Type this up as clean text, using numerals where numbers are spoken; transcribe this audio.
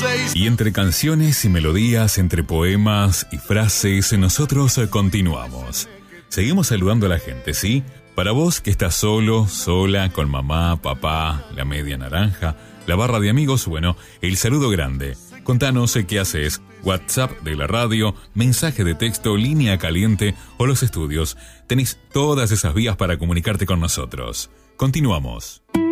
Y entre canciones y melodías, entre poemas y frases, nosotros continuamos. Seguimos saludando a la gente, ¿sí? Para vos que estás solo, sola, con mamá, papá, la media naranja, la barra de amigos, bueno, el saludo grande. Contanos qué haces. WhatsApp de la radio, mensaje de texto, línea caliente o los estudios. Tenés todas esas vías para comunicarte con nosotros. Continuamos.